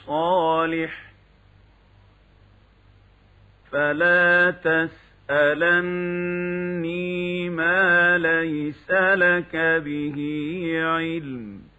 صالح فلا تسألني ما ليس لك به علم